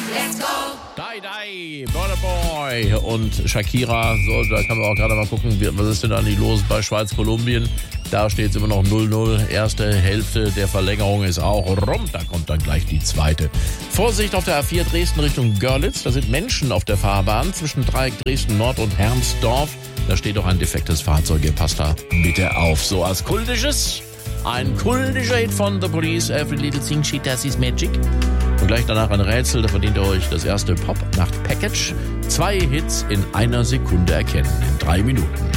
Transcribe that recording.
Die, die, Burna Boy und Shakira. So, da kann man auch gerade mal gucken, was ist denn da nicht los bei Schweiz-Kolumbien. Da steht es immer noch 0-0. Erste Hälfte der Verlängerung ist auch rum. Da kommt dann gleich die zweite. Vorsicht auf der A4 Dresden Richtung Görlitz. Da sind Menschen auf der Fahrbahn zwischen Dreieck Dresden Nord und Hermsdorf. Da steht doch ein defektes Fahrzeug. Ihr passt da bitte auf. So als kultisches, ein kultischer Hit von The Police. Every little thing she does is magic. Und gleich danach ein Rätsel, da verdient ihr euch das erste Pop-Nacht-Package. 2 Hits in einer Sekunde erkennen, in 3 Minuten.